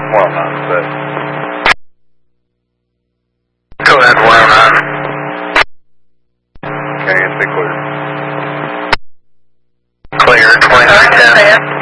Well, none, but... Go ahead, 109. Okay, it's clear. Clear, 2310.